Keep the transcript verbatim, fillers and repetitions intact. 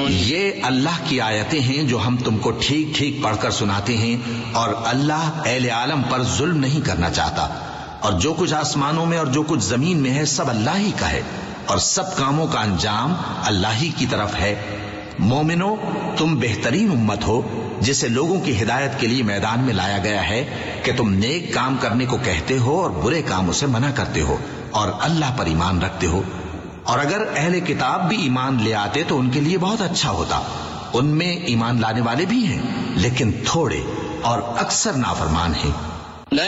ये अल्लाह की आयतें हैं जो हम तुमको ठीक ठीक पढ़कर सुनाते हैं, और अल्लाह अहले आलम पर जुल्म नहीं करना चाहता। और जो कुछ आसमानों में और जो कुछ जमीन में है सब अल्लाह ही का है, और सब कामों का अंजाम अल्लाह ही की तरफ है। मोमिनो, तुम बेहतरीन उम्मत हो जिसे लोगों की हिदायत के लिए मैदान में लाया गया है कि तुम नेक काम करने को कहते हो और बुरे कामों से मना करते हो और अल्लाह पर ईमान रखते हो। और अगर अहले किताब भी ईमान ले आते तो उनके लिए बहुत अच्छा होता। उनमें ईमान लाने वाले भी हैं, लेकिन थोड़े और अक्सर नाफरमान हैं।